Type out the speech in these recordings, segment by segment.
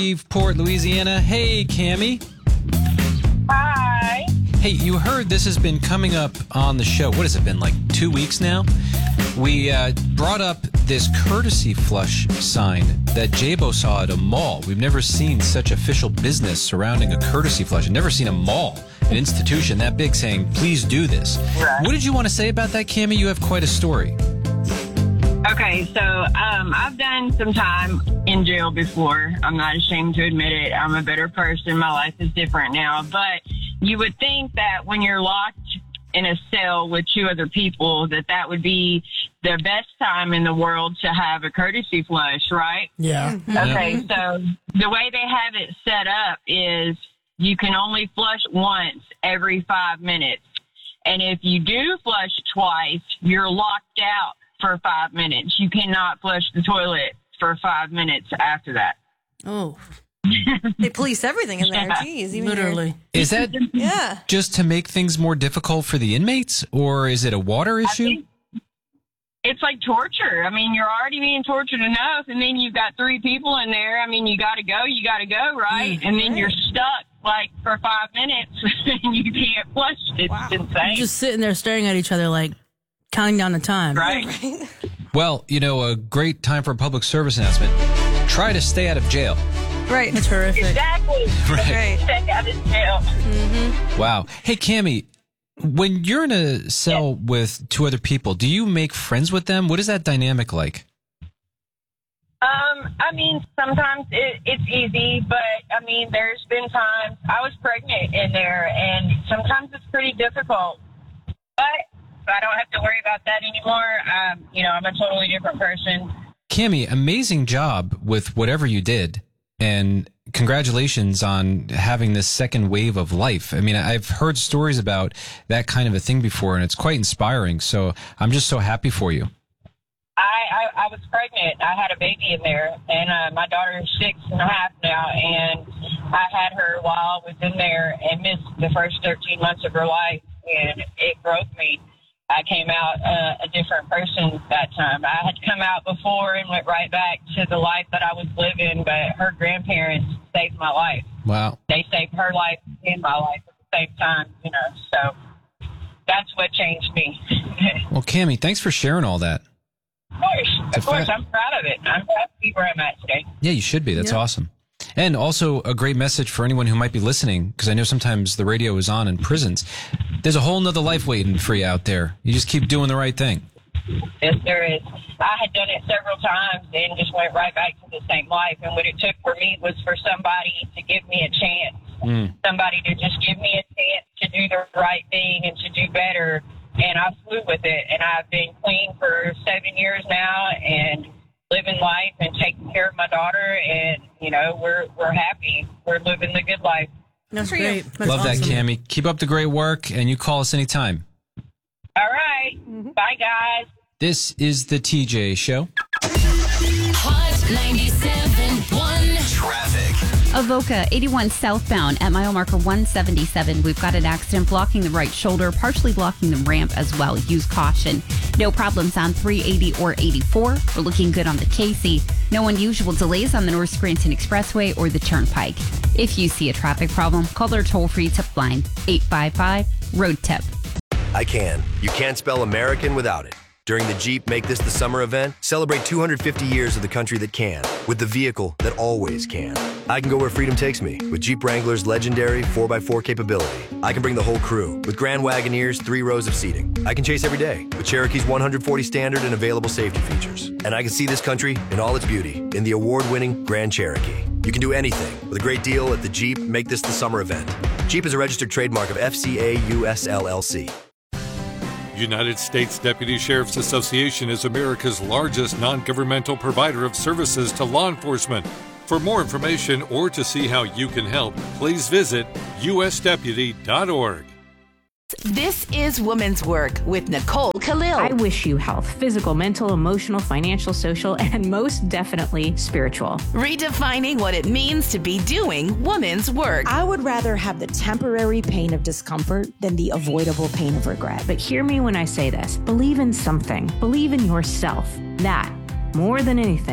Port, Louisiana. Hey, Cammie. Hi. Hey, you heard this has been coming up on the show. What has it been, like 2 weeks now? We brought up this courtesy flush sign that Jabo saw at a mall. We've never seen such official business surrounding a courtesy flush. I've never seen a mall, an institution that big saying, please do this. Right. What did you want to say about that, Cammie? You have quite a story. Okay, so I've done some time in jail before. I'm not ashamed to admit it. I'm a better person. My life is different now. But you would think that when you're locked in a cell with two other people, that would be the best time in the world to have a courtesy flush, right? Yeah. Okay, so the way they have it set up is you can only flush once every 5 minutes. And if you do flush twice, you're locked out for 5 minutes. You cannot flush the toilet for 5 minutes after that. Oh. They police everything in there. Jeez, even Literally. Is that Yeah. just to make things more difficult for the inmates, or is it a water issue? It's like torture. I mean, you're already being tortured enough, and then you've got 3 people in there. I mean, you got to go, right? And then you're stuck, like, for 5 minutes, and you can't flush. It's insane. Just sitting there staring at each other like counting down the time. Right? Well, you know, a great time for a public service announcement. Try to stay out of jail. Right. That's horrific. Exactly. Right. Stay out of jail. Wow. Hey, Cammie, when you're in a cell with 2 other people, do you make friends with them? What is that dynamic like? I mean, sometimes it's easy, but I mean, there's been times I was pregnant in there, and sometimes it's pretty difficult. But I don't have to worry about that anymore. You know, I'm a totally different person. Cammie, amazing job with whatever you did, and congratulations on having this second wave of life. I mean, I've heard stories about that kind of a thing before, and it's quite inspiring. So I'm just so happy for you. I was pregnant. I had a baby in there, and my daughter is 6.5 now, and I had her while I was in there and missed the first 13 months of her life, and it broke me. I came out a different person that time. I had come out before and went right back to the life that I was living, but her grandparents saved my life. Wow. They saved her life and my life at the same time, you know, so that's what changed me. Well, Cammie, thanks for sharing all that. Of course, I'm proud of it. I'm proud to be where I'm at today. Yeah, you should be. That's awesome. And also a great message for anyone who might be listening, because I know sometimes the radio is on in prisons. There's a whole nother life waiting for you out there. You just keep doing the right thing. Yes, there is. I had done it several times and just went right back to the same life. And what it took for me was for somebody to give me a chance. Somebody to just give me a chance to do the right thing and to do better. And I flew with it. And I've been clean for 7 years now and living life and taking care of my daughter. And, you know, we're happy. We're living the good life. That's great. That's Love awesome. that, Cammie. Keep up the great work, and you call us anytime. All right. Bye, guys. This is the TJ Show. Hot 97.1 Traffic. Avoca 81 southbound at mile marker 177. We've got an accident blocking the right shoulder, partially blocking the ramp as well. Use caution. No problems on 380 or 84. We're looking good on the Casey. No unusual delays on the North Scranton Expressway or the Turnpike. If you see a traffic problem, call our toll-free tip line 855-ROAD-TIP. I can. You can't spell American without it. During the Jeep Make This the Summer event, celebrate 250 years of the country that can, with the vehicle that always can. I can go where freedom takes me, with Jeep Wrangler's legendary 4x4 capability. I can bring the whole crew, with Grand Wagoneer's 3 rows of seating. I can chase every day, with Cherokee's 140 standard and available safety features. And I can see this country in all its beauty, in the award-winning Grand Cherokee. You can do anything with a great deal at the Jeep Make This the Summer event. Jeep is a registered trademark of FCA US LLC. United States Deputy Sheriff's Association is America's largest non-governmental provider of services to law enforcement. For more information or to see how you can help, please visit usdeputy.org. This is Women's Work with Nicole Khalil. I wish you health, physical, mental, emotional, financial, social, and most definitely spiritual. Redefining what it means to be doing women's work. I would rather have the temporary pain of discomfort than the avoidable pain of regret. But hear me when I say this. Believe in something. Believe in yourself. That, more than anything,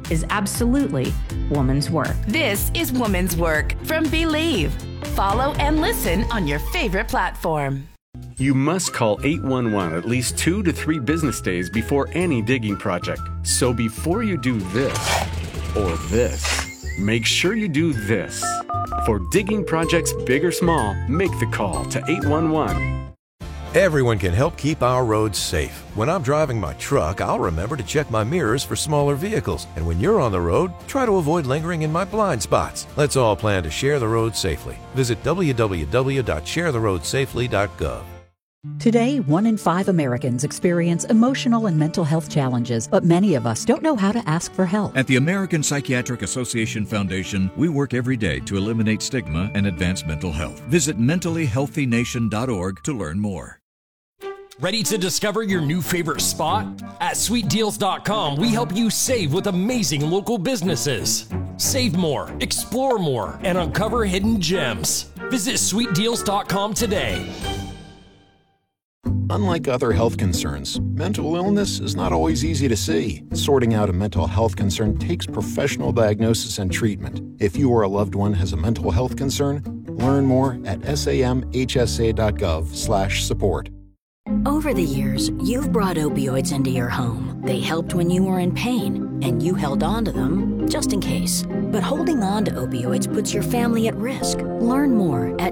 is absolutely woman's work. This is Woman's Work from Believe. Follow and listen on your favorite platform. You must call 811 at least 2 to 3 business days before any digging project. So before you do this or this, make sure you do this. For digging projects big or small, make the call to 811. Everyone can help keep our roads safe. When I'm driving my truck, I'll remember to check my mirrors for smaller vehicles. And when you're on the road, try to avoid lingering in my blind spots. Let's all plan to share the road safely. Visit www.sharetheroadsafely.gov. Today, 1 in 5 Americans experience emotional and mental health challenges, but many of us don't know how to ask for help. At the American Psychiatric Association Foundation, we work every day to eliminate stigma and advance mental health. Visit mentallyhealthynation.org to learn more. Ready to discover your new favorite spot? At sweetdeals.com, we help you save with amazing local businesses. Save more, explore more, and uncover hidden gems. Visit sweetdeals.com today. Unlike other health concerns, mental illness is not always easy to see. Sorting out a mental health concern takes professional diagnosis and treatment. If you or a loved one has a mental health concern, learn more at samhsa.gov/support. Over the years, you've brought opioids into your home. They helped when you were in pain, and you held on to them just in case. But holding on to opioids puts your family at risk. Learn more at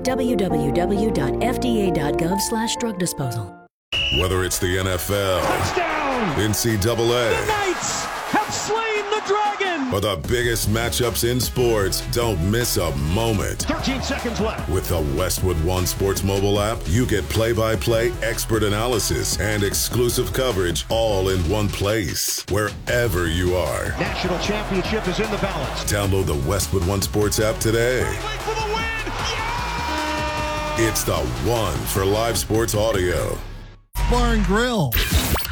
www.fda.gov/drug disposal. Whether it's the NFL, touchdown, NCAA, the Knights have slain the dragon, or the biggest matchups in sports, don't miss a moment. 13 seconds left. With the Westwood One Sports mobile app, you get play-by-play expert analysis and exclusive coverage all in one place, wherever you are. National championship is in the balance. Download the Westwood One Sports app today. For the win! Yeah! It's the one for live sports audio. Bar and Grill,